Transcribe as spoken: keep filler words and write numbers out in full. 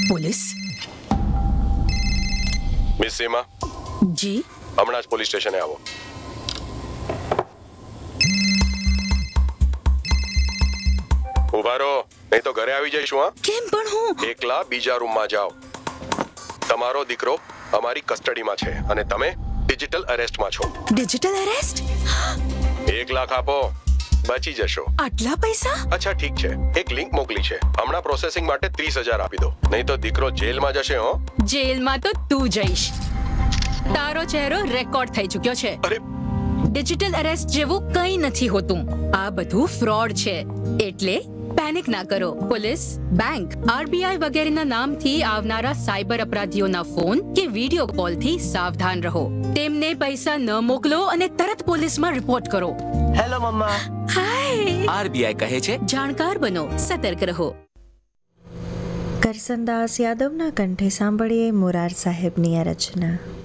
Police? Miss સીમા, જી? હમણાં જ police સ્ટેશને આવો. ઉભા રહો, નહીં તો ઘરે આવી જઈશું. હા, કેમ પણ હું? એકલા બીજા રૂમમાં જાઓ. તમારો દીકરો અમારી કસ્ટડીમાં છે અને તમે ડિજિટલ અરેસ્ટમાં છો. Digital arrest? એક લાખ આપો, બચી જશો. આટલા પૈસા? અચ્છા ઠીક છે, એક લિંક મોકલી છે, હમણાં પ્રોસેસિંગ માટે ત્રીસ હજાર આપી દો, નહીં તો દીકરો જેલમાં જશે. હો, જેલમાં તો તું જઈશ. તારો ચહેરો રેકોર્ડ થઈ ચૂક્યો છે. અરે ડિજિટલ અરેસ્ટ જેવું કંઈ નથી હોતું. આ બધું ફ્રોડ છે, એટલે પેનિક ના કરો. પોલીસ, બેંક, આરબીઆઈ વગેરેના નામથી આવનારા સાયબર અપરાધીઓના ફોન કે વિડિયો કોલથી સાવધાન રહો. તેમને પૈસા ન મોકલો અને તરત પોલીસમાં રિપોર્ટ કરો. હેલો મમ્મા. હાય. આરબીઆઈ કહે છે, જાણકાર બનો, સતર્ક રહો. કરસનદાસ યાદવના કંઠે સાંભળીએ મોરાર સાહેબની આ રચના.